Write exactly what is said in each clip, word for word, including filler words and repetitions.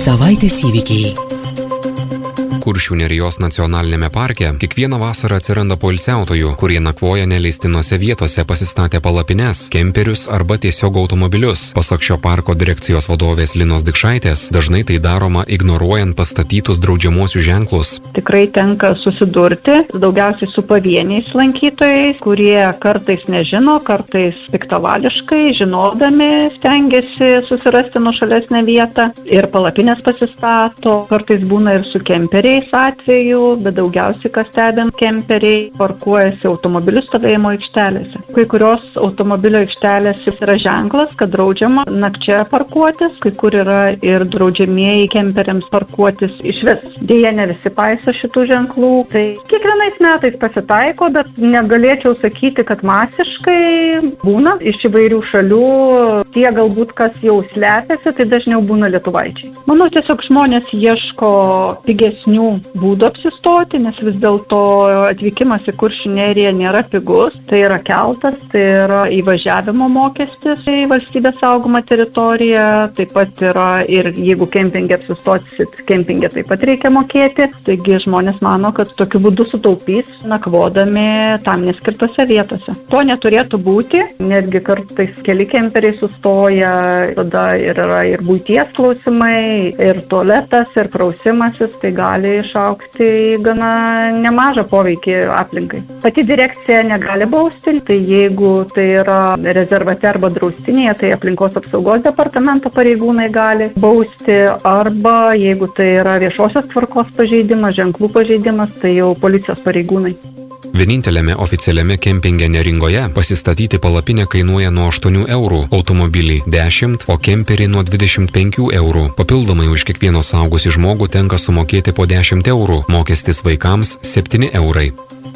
Savaitės įvykiai. Kuršių Nerijos nacionalinėme parke kiekvieną vasarą atsiranda poilsiautojų, kurie nakvoja neleistinose vietose pasistatę palapines, kemperius arba tiesiog automobilius. Pasak šio parko direkcijos vadovės Linos Dikšaitės, dažnai tai daroma ignoruojant pastatytus draudžiamuosius ženklus. Tikrai tenka susidurti daugiausiai su pavieniais lankytojais, kurie kartais nežino, kartais piktavališkai, žinodami, stengiasi susirasti nuošalesnę vietą ir palapinės pasistato, kartais būna ir su kemperiais atveju, bet daugiausiai, kas stebint, kemperiai parkuojasi automobilių stovėjimo aikštelėse. Kai kurios automobilio aikštelės yra ženklas, kad draudžiama nakčia parkuotis, kai kur yra ir draudžiamieji kemperiams parkuotis iš vis. Deja, ne visi paiso šitų ženklų. Tai kiekvienais metais pasitaiko, bet negalėčiau sakyti, kad masiškai būna iš įvairių šalių. Tie galbūt, kas jau slepiasi, tai dažniau būna lietuvaičiai. Manau, tiesiog žmonės ieško pigesnių būdų apsistoti, nes vis dėlto atvykimas į Kuršių Neriją nėra pigus. Tai yra keltas, tai yra įvažiavimo mokestis į valstybės saugomą teritoriją, taip pat yra ir jeigu kempinge apsistosit, kempinge taip pat reikia mokėti. Taigi žmonės mano, kad tokiu būdu sutaupys nakvodami tam neskirtose vietose. To neturėtų būti, netgi kartais keli kemperiai sustoja, tada ir yra ir buities klausimai, ir tualetas, ir prausimasis, tai gali išaukti gana nemažą poveikį aplinkai. Pati direkcija negali bausti, tai jeigu tai yra rezervate arba draustinėje, tai aplinkos apsaugos departamento pareigūnai gali bausti, arba jeigu tai yra viešosios tvarkos pažeidimas, ženklų pažeidimas, tai jau policijos pareigūnai. Vieninteliame oficialiame kempinge Neringoje pasistatyti palapinę kainuoja nuo aštuonių eurų, automobilį dešimt, o kemperį nuo dvidešimt penkių eurų. Papildomai už kiekvieno suaugusį žmogų tenka sumokėti po dešimt eurų, mokestis vaikams septyni eurai.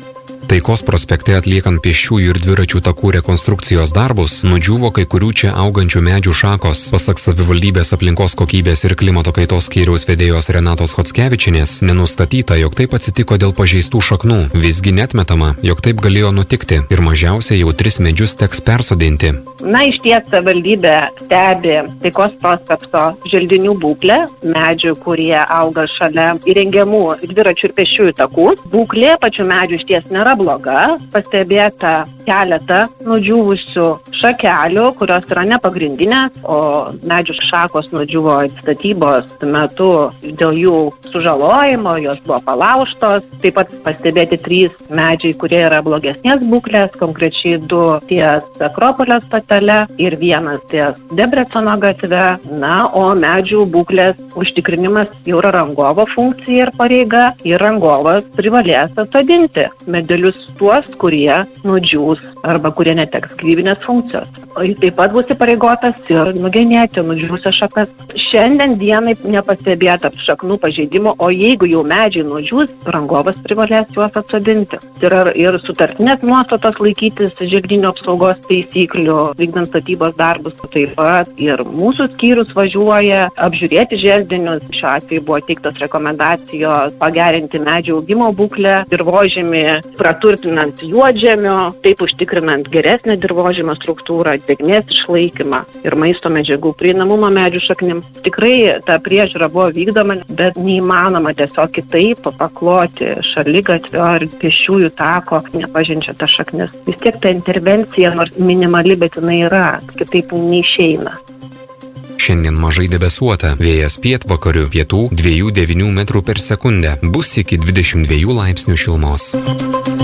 Taikos prospekte atliekant pėsčiųjų ir dviračių takų rekonstrukcijos darbus, nudžiūvo kai kurių čia augančių medžių šakos. Pasak savivaldybės aplinkos kokybės ir klimato kaitos skyriaus vedėjos Renatos Chockevičienės, nenustatyta, jog taip atsitiko dėl pažeistų šaknų. Visgi netmetama, jog taip galėjo nutikti ir mažiausiai jau tris medžius teks persodinti. Na, iš ties savivaldybė stebi Taikos prospekto želdinių būklę, medžių, kurie auga šalia įrengiamų dviračių ir pėsčiųjų takų. Būklė pačių medžių iš ties nėra bloga, pastebėta keletą nudžiūvusių šakelių, kurios yra nepagrindinės, o medžių šakos nudžiūvo statybos metu dėl jų sužalojimo, jos buvo palaužtos. Taip pat pastebėti trys medžiai, kurie yra blogesnės būklės, konkrečiai du ties Akropolio stotele ir vienas ties Debreceno gatve. Na, o medžių būklės užtikrinimas jau yra rangovo funkcija ir pareiga, ir rangovas privalės atsodinti medelius tuos, kurie nudžiūs arba kurie neteks gyvybinės funkcijos. O taip pat bus įpareigotas ir nugenėti nudžiūvusias šakas. Šiandien dienai nepastebėta šaknų pažeidimo, o jeigu jau medžiai nudžiūs, rangovas privalės juos atsodinti. Tai yra ir sutartinės nuostatos laikytis želdinių apsaugos taisyklių, vykdant statybos darbus. Taip pat ir mūsų skyrius važiuoja apžiūrėti želdinius. Šiuo atveju buvo teiktos rekomendacijos pagerinti medžių augimo būklę, dirvožemį praturtinant juodžemiu, taip užtikrinant geresnę dirvožemio struktūrą, drėgmės išlaikymą ir maisto medžiagų prieinamumą medžių šaknim. Tikrai ta priežiūra buvo vykdoma, bet neįmanoma tiesiog kitaip pakloti šaligatvio ar pėsčiųjų tako, nepažinčia tas šaknis. Vis tiek ta intervencija, nors minimali, bet jinai yra, kitaip neišeina. Šiandien mažai debesuota, vėjas pietvakarių, pietų dviejų devynių metrų per sekundę, bus iki dvidešimt dviejų laipsnių šilumos.